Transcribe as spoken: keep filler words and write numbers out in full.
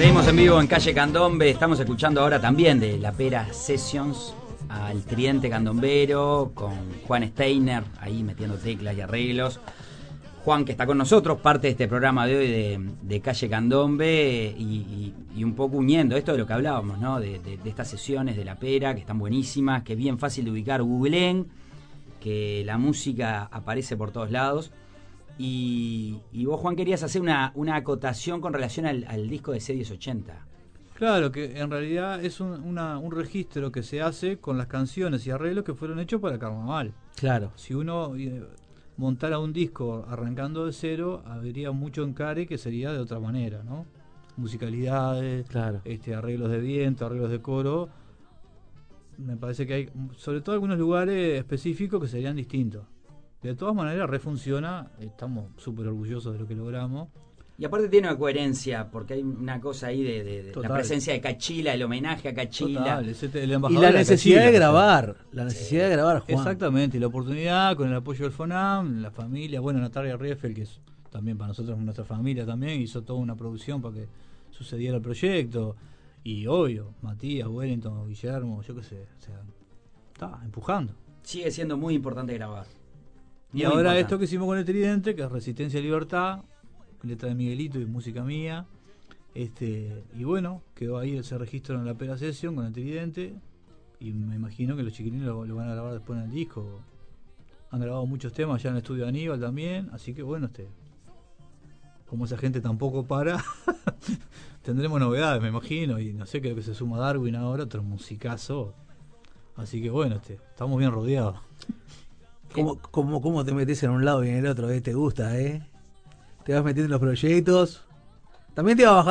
Seguimos en vivo en Calle Candombe. Estamos escuchando ahora también de La Pera Sessions al Tridente Candombero con Juan Steiner ahí metiendo teclas y arreglos. Juan, que está con nosotros, parte de este programa de hoy de, de Calle Candombe y, y, y un poco uniendo esto de lo que hablábamos, ¿no? De, de, de estas sesiones de La Pera, que están buenísimas, que es bien fácil de ubicar. Googleen, que la música aparece por todos lados. Y, y vos, Juan, querías hacer una, una acotación con relación al, al disco de C diez ochenta. Claro, que en realidad es un, una, un registro que se hace con las canciones y arreglos que fueron hechos para Carnaval. Claro. Si uno eh, montara un disco arrancando de cero, habría mucho encare que sería de otra manera, ¿no? Musicalidades, claro. este, arreglos de viento, arreglos de coro. Me parece que hay, sobre todo algunos lugares específicos que serían distintos. De todas maneras, refunciona, estamos súper orgullosos de lo que logramos. Y aparte tiene una coherencia, porque hay una cosa ahí de, de, de la presencia de Cachila, el homenaje a Cachila. Total, ese, el y la necesidad de, de grabar, la necesidad sí. de grabar, Juan. Exactamente, y la oportunidad con el apoyo del FONAM, la familia, bueno, Natalia Rieffel, que es también para nosotros nuestra familia también, hizo toda una producción para que sucediera el proyecto. Y obvio, Matías, Wellington, Guillermo, yo qué sé, o sea, está empujando. Sigue siendo muy importante grabar. Muy y ahora importante. Esto que hicimos con el Tridente, que es Resistencia y Libertad, letra de Miguelito y música mía, este y bueno, quedó ahí ese registro en La Pera Session con el Tridente, y me imagino que los chiquilines lo, lo van a grabar después en el disco. Han grabado muchos temas ya en el estudio de Aníbal también, así que bueno, este como esa gente tampoco para, tendremos novedades, me imagino, y no sé, creo que se suma Darwin ahora, otro musicazo, así que bueno, este estamos bien rodeados. ¿Cómo, cómo, cómo te metes en un lado y en el otro? ¿Eh? ¿Te gusta, eh? Te vas metiendo en los proyectos. También te va a bajar